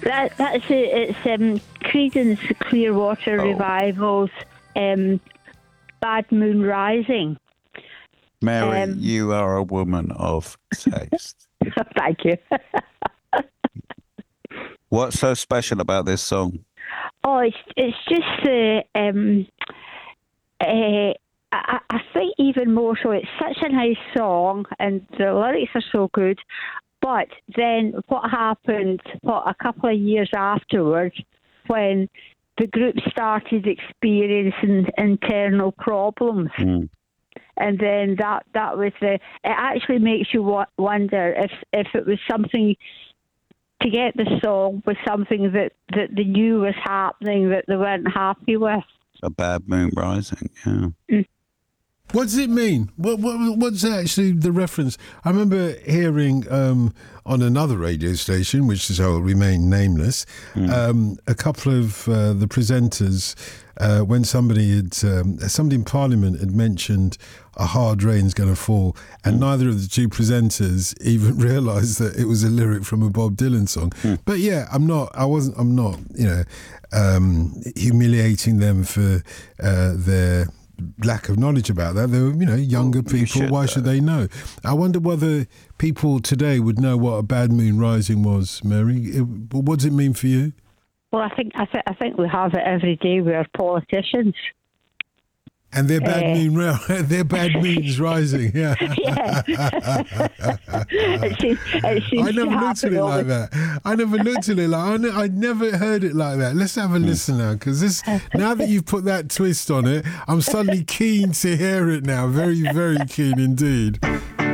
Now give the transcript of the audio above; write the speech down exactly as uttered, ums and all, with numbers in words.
that, that's it. It's um, Creedence Clearwater Oh. Revival's um, Bad Moon Rising. Mary, Um, you are a woman of taste. Thank you. What's so special about this song? Oh, it's it's just the. Um, uh, I, I think even more so. It's such a nice song, and the lyrics are so good. But then, what happened? What a couple of years afterwards, when the group started experiencing internal problems. Mm. And then that, that was the. It actually makes you wa- wonder if if it was something to get the song was something that, that they knew was happening that they weren't happy with. A Bad Moon Rising, yeah. Mm. What does it mean? What, what what's actually the reference? I remember hearing um, on another radio station, which is will remain nameless, Mm. um, a couple of uh, the presenters uh, when somebody had um, somebody in Parliament had mentioned a hard rain's going to fall, and Mm. neither of the two presenters even realised that it was a lyric from a Bob Dylan song. Mm. But yeah, I'm not. I wasn't. I'm not. You know, um, humiliating them for uh, their lack of knowledge about that. They're, you know, younger Well, you people. should, Why though. should they know? I wonder whether people today would know what a Bad Moon Rising was, Mary. It, what does it mean for you? Well, I think I, th- I think we have it every day with our politicians. And their bad Uh, moon, ri- their bad moons rising. Yeah, Yeah. it seems, it seems I to never looked at happen it all like the- that. I never looked at it like. I, ne- I never heard it like that. Let's have a listen now, because this. Now that you've put that twist on it, I'm suddenly keen to hear it now. Very, very keen indeed.